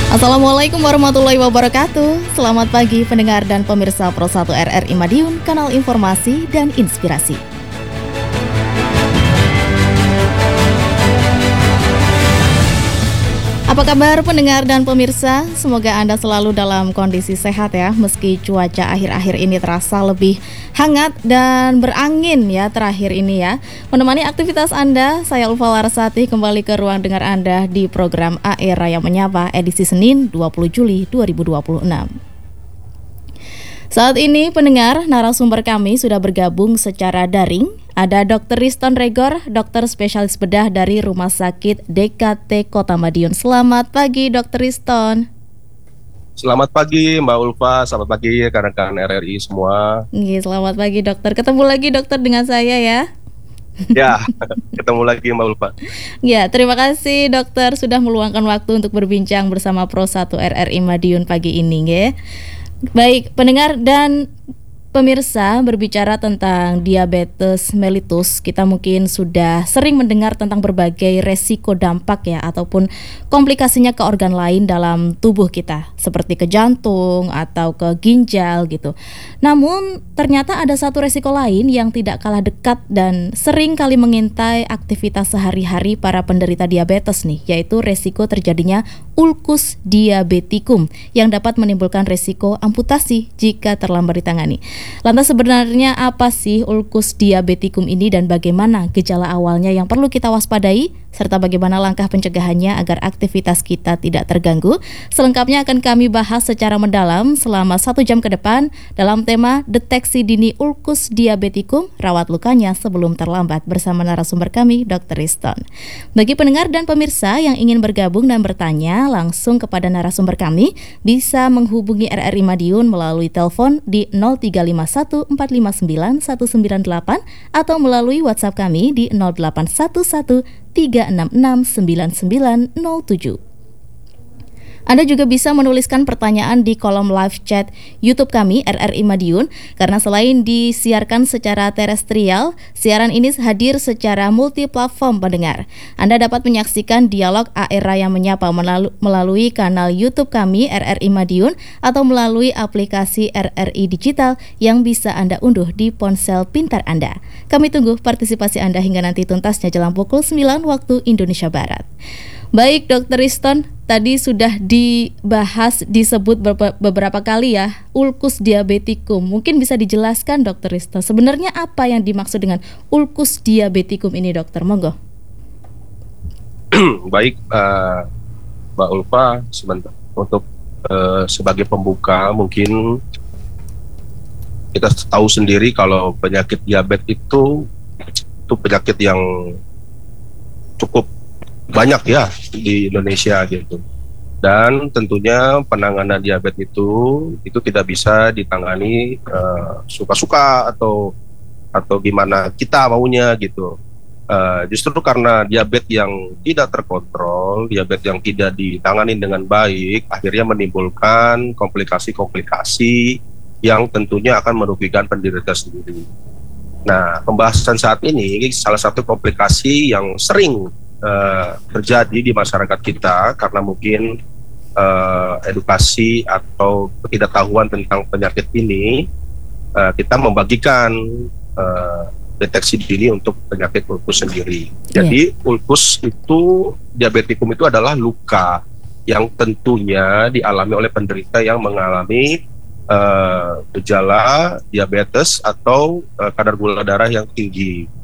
Assalamualaikum warahmatullahi wabarakatuh. Selamat pagi pendengar dan pemirsa Pro 1 RRI Madiun, kanal informasi dan inspirasi. Apa kabar pendengar dan pemirsa? Semoga Anda selalu dalam kondisi sehat ya, meski cuaca akhir-akhir ini terasa lebih hangat dan berangin ya terakhir ini ya. Menemani aktivitas Anda, saya Ulfa Larsati kembali ke ruang dengar Anda di program AE Raya Menyapa edisi Senin 20 Juli 2026. Saat ini pendengar, narasumber kami sudah bergabung secara daring. Ada Dr. Riston Regor, dokter spesialis bedah dari Rumah Sakit DKT Kota Madiun. Selamat pagi Dr. Riston. Selamat pagi Mbak Ulfa, selamat pagi rekan-rekan RRI semua. Selamat pagi dokter, ketemu lagi dokter dengan saya ya. Ya, ketemu lagi Mbak Ulfa. Ya, terima kasih dokter sudah meluangkan waktu untuk berbincang bersama Pro 1 RRI Madiun pagi ini ya. Baik, pendengar dan pemirsa, berbicara tentang diabetes mellitus, kita mungkin sudah sering mendengar tentang berbagai resiko dampak ya, ataupun komplikasinya ke organ lain dalam tubuh kita, seperti ke jantung atau ke ginjal gitu. Namun ternyata ada satu resiko lain yang tidak kalah dekat dan sering kali mengintai aktivitas sehari-hari para penderita diabetes nih, yaitu resiko terjadinya ulkus diabetikum yang dapat menimbulkan resiko amputasi jika terlambat ditangani. Lantas sebenarnya apa sih ulkus diabetikum ini dan bagaimana gejala awalnya yang perlu kita waspadai serta bagaimana langkah pencegahannya agar aktivitas kita tidak terganggu? Selengkapnya akan kami bahas secara mendalam selama 1 jam ke depan dalam tema deteksi dini ulkus diabetikum, rawat lukanya sebelum terlambat bersama narasumber kami Dr. Riston. Bagi pendengar dan pemirsa yang ingin bergabung dan bertanya langsung kepada narasumber kami, bisa menghubungi RRI Madiun melalui telepon di 0351 459 198 atau melalui WhatsApp kami di 0811 366 9907. Anda juga bisa menuliskan pertanyaan di kolom live chat YouTube kami RRI Madiun, karena selain disiarkan secara terestrial, siaran ini hadir secara multiplatform pendengar. Anda dapat menyaksikan dialog AE Raya Menyapa melalui kanal YouTube kami RRI Madiun atau melalui aplikasi RRI Digital yang bisa Anda unduh di ponsel pintar Anda. Kami tunggu partisipasi Anda hingga nanti tuntasnya jelang pukul 9 waktu Indonesia Barat. Baik Dr. Riston, tadi sudah disebut beberapa kali ya, ulkus diabetikum. Mungkin bisa dijelaskan Dr. Riston, sebenarnya apa yang dimaksud dengan ulkus diabetikum ini dokter? Monggo. Baik Mbak Ulfa, sebentar untuk sebagai pembuka mungkin kita tahu sendiri kalau penyakit diabetes itu penyakit yang cukup banyak ya di Indonesia gitu, dan tentunya penanganan diabetes itu tidak bisa ditangani suka-suka atau gimana kita maunya gitu. Justru karena diabetes yang tidak terkontrol, diabetes yang tidak ditangani dengan baik, akhirnya menimbulkan komplikasi-komplikasi yang tentunya akan merugikan penderita sendiri. Nah, pembahasan saat ini salah satu komplikasi yang sering terjadi di masyarakat kita karena mungkin edukasi atau ketidaktahuan tentang penyakit ini, kita membagikan deteksi dini untuk penyakit ulkus sendiri. Jadi ulkus itu, diabetikum itu adalah luka yang tentunya dialami oleh penderita yang mengalami gejala diabetes atau kadar gula darah yang tinggi.